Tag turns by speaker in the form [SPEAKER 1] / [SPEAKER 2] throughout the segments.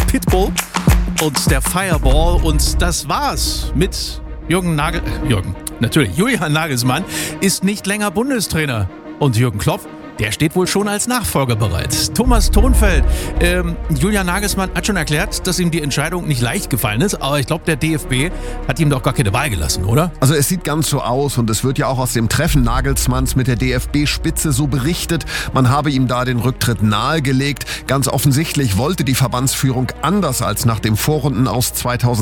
[SPEAKER 1] Pitbull und der Fireball. Und das war's mit Julian Nagelsmann ist nicht länger Bundestrainer. Und Jürgen Klopp, der steht wohl schon als Nachfolger bereit. Thomas Thonfeld, Julian Nagelsmann hat schon erklärt, dass ihm die Entscheidung nicht leicht gefallen ist, aber ich glaube, der DFB hat ihm doch gar keine Wahl gelassen, oder?
[SPEAKER 2] Also es sieht ganz so aus und es wird ja auch aus dem Treffen Nagelsmanns mit der DFB-Spitze so berichtet, man habe ihm da den Rücktritt nahegelegt. Ganz offensichtlich wollte die Verbandsführung anders als nach dem Vorrunden aus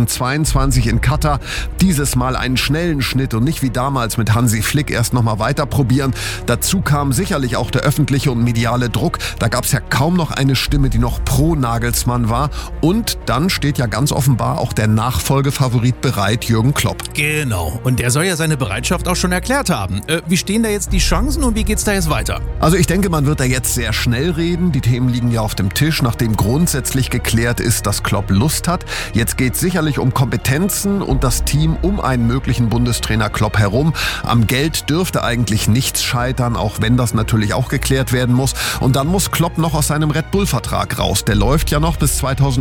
[SPEAKER 2] 2022 in Katar dieses Mal einen schnellen Schnitt und nicht wie damals mit Hansi Flick erst nochmal weiter probieren. Dazu kam sicherlich auch der öffentliche und mediale Druck. Da gab es ja kaum noch eine Stimme, die noch pro Nagelsmann war. Und dann steht ja ganz offenbar auch der Nachfolgefavorit bereit, Jürgen Klopp.
[SPEAKER 1] Genau. Und der soll ja seine Bereitschaft auch schon erklärt haben. Wie stehen da jetzt die Chancen und wie geht's da jetzt weiter?
[SPEAKER 2] Also ich denke, man wird da jetzt sehr schnell reden. Die Themen liegen ja auf dem Tisch, nachdem grundsätzlich geklärt ist, dass Klopp Lust hat. Jetzt geht es sicherlich um Kompetenzen und das Team um einen möglichen Bundestrainer Klopp herum. Am Geld dürfte eigentlich nichts scheitern, auch wenn das natürlich auch geklärt werden muss. Und dann muss Klopp noch aus seinem Red Bull-Vertrag raus. Der läuft ja noch bis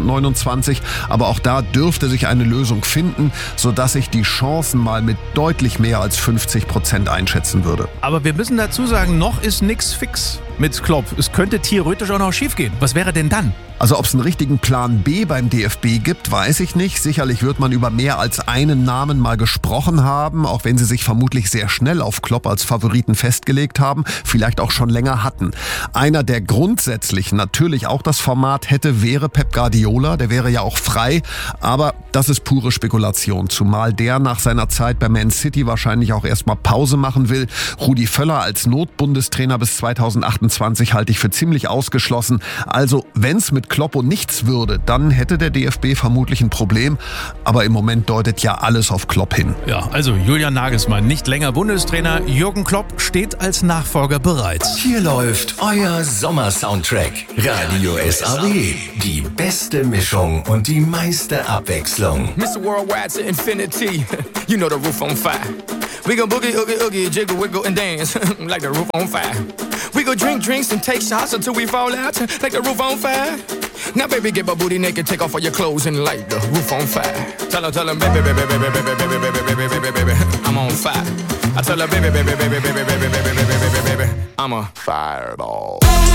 [SPEAKER 2] 2029, aber auch da dürfte sich eine Lösung finden, sodass ich die Chancen mal mit deutlich mehr als 50% einschätzen würde.
[SPEAKER 1] Aber wir müssen dazu sagen, noch ist nichts fix mit Klopp. Es könnte theoretisch auch noch schief gehen. Was wäre denn dann?
[SPEAKER 2] Also ob es einen richtigen Plan B beim DFB gibt, weiß ich nicht. Sicherlich wird man über mehr als einen Namen mal gesprochen haben, auch wenn sie sich vermutlich sehr schnell auf Klopp als Favoriten festgelegt haben, vielleicht auch schon länger hatten. Einer, der grundsätzlich natürlich auch das Format hätte, wäre Pep Guardiola. Der wäre ja auch frei, aber das ist pure Spekulation, zumal der nach seiner Zeit bei Man City wahrscheinlich auch erstmal Pause machen will. Rudi Völler als Notbundestrainer bis 2028 halte ich für ziemlich ausgeschlossen. Also wenn es mit Klopp und nichts würde, dann hätte der DFB vermutlich ein Problem. Aber im Moment deutet ja alles auf Klopp hin.
[SPEAKER 1] Ja, also Julian Nagelsmann, nicht länger Bundestrainer. Jürgen Klopp steht als Nachfolger bereit.
[SPEAKER 3] Hier läuft euer Sommersoundtrack. Radio SAW. Die beste Mischung und die meiste Abwechslung.
[SPEAKER 4] Mr. Worldwide to infinity. You know the roof on fire. We go boogie, oogie, oogie, jiggle, wiggle, and dance like the roof on fire. We go drink drinks and take shots until we fall out like the roof on fire. Now, baby, get my booty naked, take off all your clothes and light the roof on fire. Tell her, baby, baby, baby, baby, baby, baby, baby, baby, baby, I'm on fire. I tell her, baby, baby, baby, baby, baby, baby, baby, baby, baby, I'm a fireball.